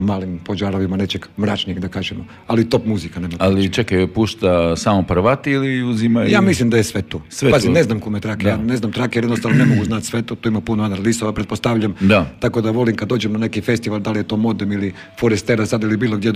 malim požarovima nečeg mračnijeg, da kažemo. Ali top muzika, nema. Ali čekaj, pušta samo prvati ili uzima... Ja mislim da je sve tu. Sve Pazi, tu. ne znam kome trake, ja ne znam trake jer jednostavno ne mogu znati sve to, tu ima puno analisova, pretpostavljam. Da. Tako da volim kad dođem na neki festival, da li je to Modem ili Forestera sad ili bilo gdje